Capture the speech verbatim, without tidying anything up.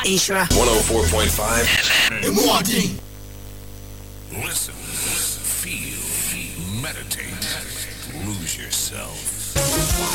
Ishra one oh four point five Morning. Listen, feel, meditate, lose yourself.